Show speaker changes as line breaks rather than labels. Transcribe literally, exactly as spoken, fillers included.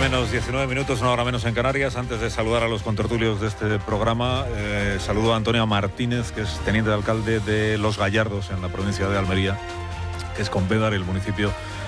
menos diecinueve minutos, una hora menos en Canarias. Antes de saludar a los contertulios de este programa, eh, saludo a Antonio Martínez, que es teniente de alcalde de Los Gallardos, en la provincia de Almería, que es Pontevedra, el municipio